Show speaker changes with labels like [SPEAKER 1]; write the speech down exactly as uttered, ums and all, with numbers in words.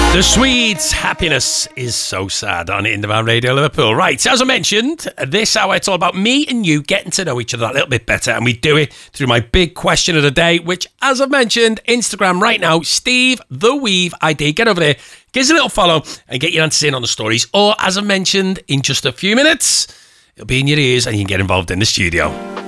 [SPEAKER 1] The Swedes' Happiness is So Sad on Indie Radio Liverpool. Right, as I mentioned, this hour it's all about me and you getting to know each other a little bit better, and we do it through my big question of the day, which, as I've mentioned, Instagram right now, Steve the Weave I D. Get over there, give us a little follow, and get your answers in on the stories. Or, as I mentioned, in just a few minutes, it'll be in your ears and you can get involved in the studio.